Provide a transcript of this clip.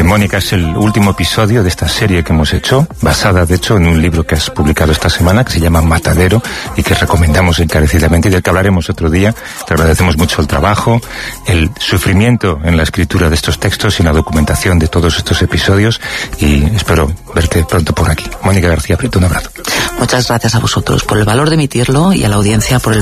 Mónica, es el último episodio de esta serie que hemos hecho, basada de hecho en un libro que has publicado esta semana, que se llama Matadero, y que recomendamos encarecidamente y del que hablaremos otro día. Te agradecemos mucho el trabajo, el sufrimiento en la escritura de estos textos y en la documentación de todos estos episodios, y espero verte pronto por aquí. Mónica García Prieto, un abrazo. Muchas gracias a vosotros por el valor de emitirlo y a la audiencia por el